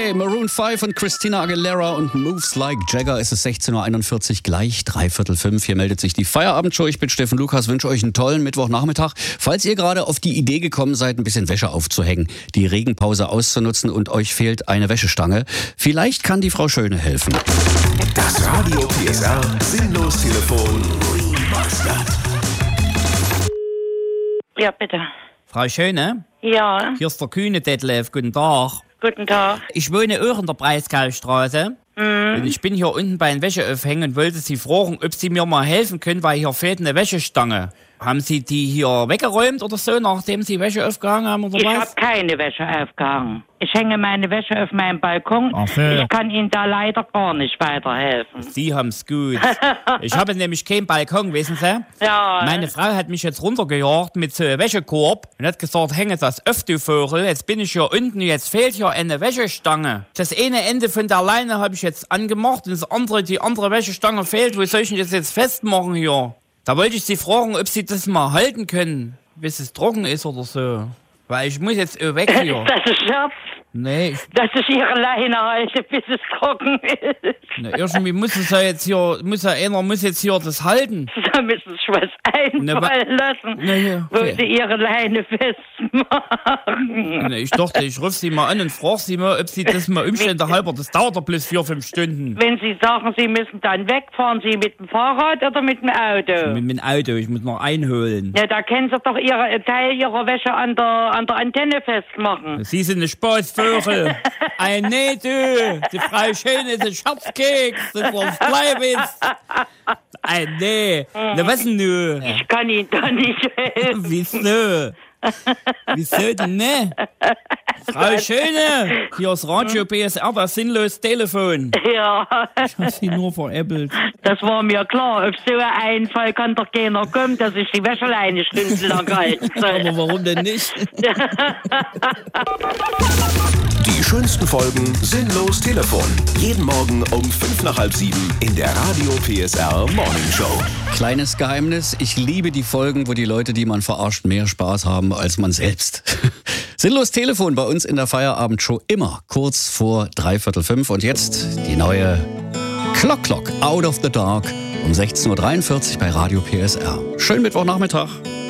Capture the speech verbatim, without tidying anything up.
Day, Maroon fünf und Christina Aguilera und Moves Like Jagger. Es ist sechzehn Uhr einundvierzig, gleich dreiviertel fünf. Hier meldet sich die Feierabendshow. Ich bin Steffen Lukas, wünsche euch einen tollen Mittwochnachmittag. Falls ihr gerade auf die Idee gekommen seid, ein bisschen Wäsche aufzuhängen, die Regenpause auszunutzen und euch fehlt eine Wäschestange, vielleicht kann die Frau Schöne helfen. Das Radio P S R Sinnlos-Telefon Remastered. Ja, bitte. Frau Schöne? Ja, Hier ist der Kühne Detlef. Guten Tag. guten Tag. Ich wohne auch in der Breisgaustraße. Mhm. Und ich bin hier unten bei den Wäscheaufhängen und wollte Sie fragen, ob Sie mir mal helfen können, weil hier fehlt eine Wäschestange. Haben Sie die hier weggeräumt oder so, nachdem Sie Wäsche aufgehangen haben oder Ich was? habe keine Wäsche aufgehangen. Ich hänge meine Wäsche auf meinem Balkon. Ach so. Ich kann Ihnen da leider gar nicht weiterhelfen. Sie haben's gut. Ich habe nämlich keinen Balkon, wissen Sie? Ja. Meine Frau hat mich jetzt runtergejagt mit so einem Wäschekorb und hat gesagt, hänge das auf, du Vogel. Jetzt bin ich hier unten, jetzt fehlt hier eine Wäschestange. Das eine Ende von der Leine habe ich jetzt angemacht und das andere, die andere Wäschestange fehlt. Wo soll ich denn das jetzt festmachen hier? Da wollte ich Sie fragen, ob Sie das mal halten können, bis es trocken ist oder so. Weil ich muss jetzt weg hier. Ist das ein Scherz? Nee, ich, Dass ich Ihre Leine halte, bis es trocken ist. na, irgendwie muss es ja jetzt hier, muss ja einer muss jetzt hier das halten. Da müssen Sie sich was einfallen lassen, Na ja, wo okay. Sie Ihre Leine festmachen. Na, ich dachte, ich ruf Sie mal an und frag Sie mal, ob Sie das mal Umstände halber, das dauert doch bloß vier, fünf Stunden. Wenn Sie sagen, Sie müssen dann weg, fahren Sie mit dem Fahrrad oder mit dem Auto? Mit dem Auto, ich muss noch einholen. Ja, da können Sie doch Ihre Teil Ihrer Wäsche an der, an der Antenne festmachen. Sie sind eine Spaßvögel. Ein nee, du, die Frau Schöne ist ein Scherzkeks, das war's Bleibitz. Ein nee, na was denn du? Ich kann Ihnen da nicht helfen. Wieso? Wieso denn ne? Frau Schöne, hier ist Radio P S R, das sinnlos Telefon. Ja, Ich hab Sie nur veräppelt. das war mir klar. Auf so einen Fall kann doch keiner kommen, dass ich die Wäscheleine stundenlang halten soll. Aber warum denn nicht? Die schönsten Folgen Sinnlos Telefon. Jeden Morgen um fünf nach halb sieben in der Radio P S R Morning Show. Kleines Geheimnis, ich liebe die Folgen, wo die Leute, die man verarscht, mehr Spaß haben als man selbst. Sinnlos Telefon bei uns in der Feierabendshow immer kurz vor dreiviertel fünf. Und jetzt die neue Clock Clock Out of the Dark um sechzehn Uhr dreiundvierzig bei Radio P S R. Schönen Mittwochnachmittag.